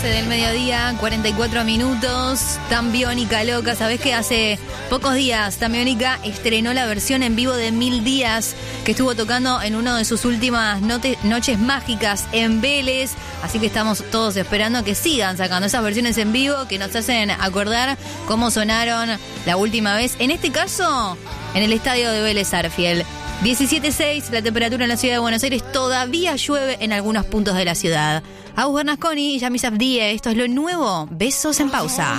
12 del mediodía, 44 minutos. Tambiónica loca. ¿Sabés que hace pocos días Tambiónica estrenó la versión en vivo de 1000 días que estuvo tocando en una de sus últimas noches mágicas en Vélez? Así que estamos todos esperando que sigan sacando esas versiones en vivo que nos hacen acordar cómo sonaron la última vez. En este caso, en el estadio de Vélez Sarsfield. 17.6, la temperatura en la ciudad de Buenos Aires. Todavía llueve en algunos puntos de la ciudad. Agus Bernasconi y Yami Safdie, esto es lo nuevo. Besos en pausa.